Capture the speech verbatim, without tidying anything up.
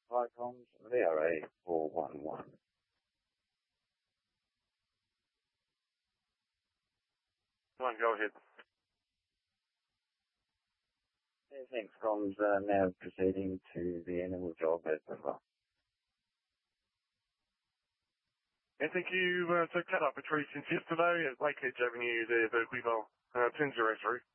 Hi, comms, V R A four one one. Come on, go ahead. Yeah, thanks, comms. Uh, now proceeding to the animal job at the well. And thank you uh, to cut up a tree since yesterday at Lakehead Avenue there, Berkeleyville. Uh, ten zero three.